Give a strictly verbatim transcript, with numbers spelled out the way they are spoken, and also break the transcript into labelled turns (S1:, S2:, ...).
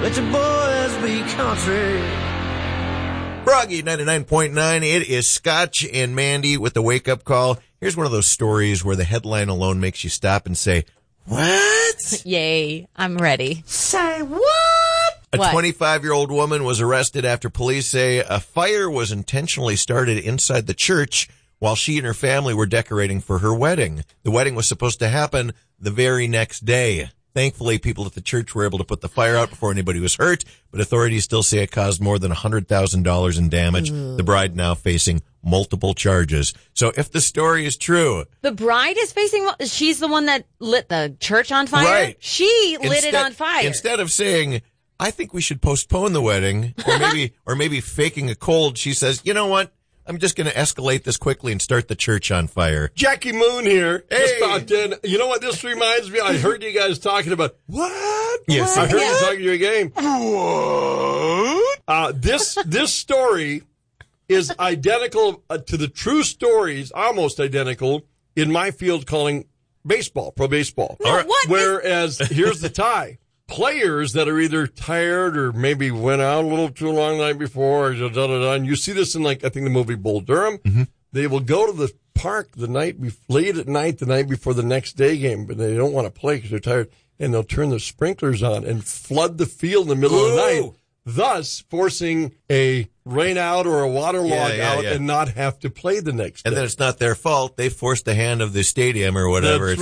S1: let your boys be country.
S2: Froggy ninety-nine point nine. It is Scotch and Mandy with the wake-up call. Here's one of those stories where the headline alone makes you stop and say, what?
S3: Yay, I'm ready.
S1: Say what?
S2: A
S3: What?
S2: twenty-five-year-old woman was arrested after police say a fire was intentionally started inside the church while she and her family were decorating for her wedding. The wedding was supposed to happen the very next day. Thankfully, people at the church were able to put the fire out before anybody was hurt, but authorities still say it caused more than one hundred thousand dollars in damage.
S3: Mm.
S2: The bride now facing multiple charges. So if the story is true,
S3: The bride is facing, she's the one that lit the church on fire?
S2: Right.
S3: She lit
S2: instead,
S3: it on fire.
S2: Instead of saying, I think we should postpone the wedding, or maybe, or maybe faking a cold, she says, you know what? I'm just going to escalate this quickly and start the church on fire.
S4: Jackie Moon here.
S2: Hey.
S4: Just about in. You know what this reminds me? I heard you guys talking about what?
S2: Yes.
S4: I heard
S3: Yeah.
S4: you talking to your game. What? Uh, this this story is identical uh, to the true stories, almost identical in my field calling baseball, pro baseball.
S3: No, what is-
S4: Whereas here's the tie. Players that are either tired or maybe went out a little too long the night before, or da, da, da, da, and you see this in, like, I think the movie Bull Durham.
S2: Mm-hmm.
S4: They will go to the park the night be- late at night, the night before the next day game, but they don't want to play because they're tired, and they'll turn the sprinklers on and flood the field in the middle of the night,
S2: Ooh.
S4: thus forcing a rain out or a waterlog
S2: Yeah, yeah,
S4: out
S2: yeah.
S4: and not have to play the next
S2: And
S4: day.
S2: then it's not their fault. They forced the hand of the stadium or whatever.
S4: That's